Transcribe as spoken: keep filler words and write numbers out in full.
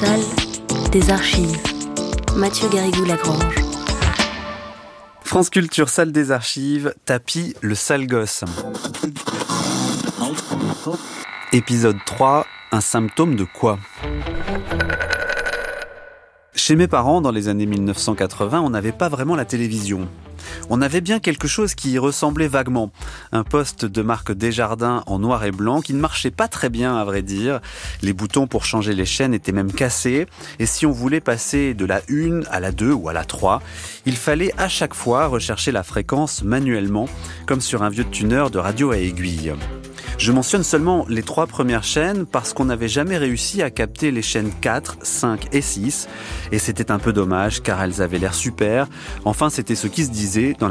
Salle des archives. Mathieu Garrigou-Lagrange. France Culture, salle des archives, tapis, le sale gosse. Épisode trois, un symptôme de quoi ? Chez mes parents, dans les années mille neuf cent quatre-vingts, on n'avait pas vraiment la télévision. On avait bien quelque chose qui y ressemblait vaguement. Un poste de marque Desjardins en noir et blanc qui ne marchait pas très bien, à vrai dire. Les boutons pour changer les chaînes étaient même cassés. Et si on voulait passer de la une à la deux ou à la trois, il fallait à chaque fois rechercher la fréquence manuellement, comme sur un vieux tuner de radio à aiguille. Je mentionne seulement les trois premières chaînes parce qu'on n'avait jamais réussi à capter les chaînes quatre, cinq et six. Et c'était un peu dommage car elles avaient l'air super. Enfin, c'était ce qui se disait dans la